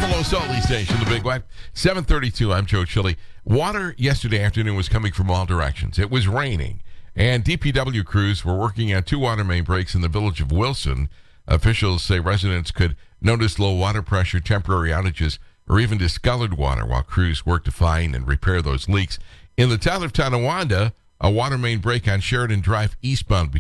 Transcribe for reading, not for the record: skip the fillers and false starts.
Buffalo Salty Station, the Big White. 7:32. I'm Joe Chili. Water yesterday afternoon was coming from all directions. It was raining, and DPW crews were working on two water main breaks in the village of Wilson. Officials say residents could notice low water pressure, temporary outages, or even discolored water while crews work to find and repair those leaks. In the town of Tonawanda, a water main break on Sheridan Drive eastbound